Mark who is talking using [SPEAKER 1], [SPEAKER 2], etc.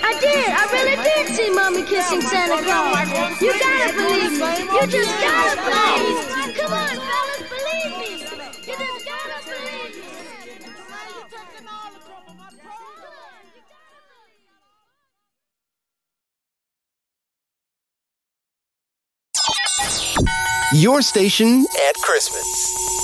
[SPEAKER 1] I really did see Mommy kissing Santa Claus. You gotta believe me. You just gotta believe me. Come on, fellas, believe me. You just gotta believe me.
[SPEAKER 2] Your station at Christmas.